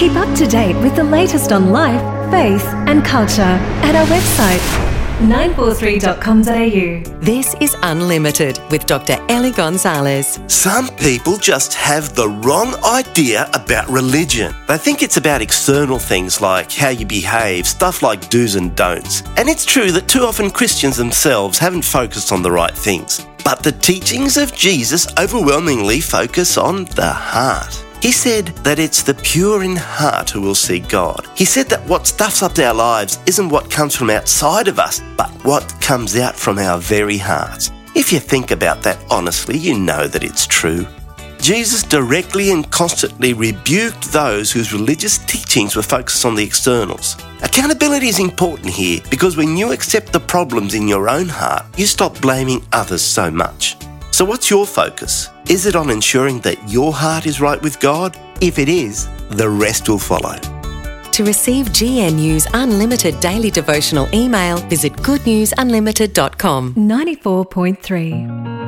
Keep up to date with the latest on life, faith and culture at our website 943.com.au. This is Unlimited with Dr. Ellie Gonzalez. Some people just have the wrong idea about religion. They think it's about external things like how you behave, stuff like do's and don'ts. And it's true that too often Christians themselves haven't focused on the right things. But the teachings of Jesus overwhelmingly focus on the heart. He said that it's the pure in heart who will see God. He said that what stuffs up our lives isn't what comes from outside of us, but what comes out from our very hearts. If you think about that honestly, you know that it's true. Jesus directly and constantly rebuked those whose religious teachings were focused on the externals. Accountability is important here because when you accept the problems in your own heart, you stop blaming others so much. So what's your focus? Is it on ensuring that your heart is right with God? If it is, the rest will follow. To receive GNU's Unlimited daily devotional email, visit goodnewsunlimited.com. 94.3